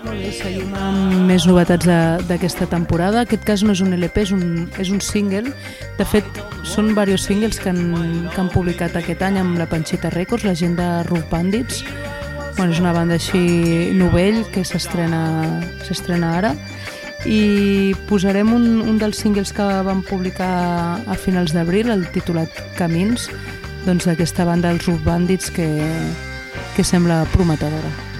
Molt bé, seguim amb més novetats d'aquesta temporada. Aquest cas no és un LP, és un single. De fet, són diversos singles que han publicat aquest any amb la Panchita Records, la gent de Rough Bandits. És una banda així novell que s'estrena ara. I posarem un dels singles que van publicar a finals d'abril, el titulat Camins, doncs d'aquesta banda, els Rough Bandits, que sembla prometedora.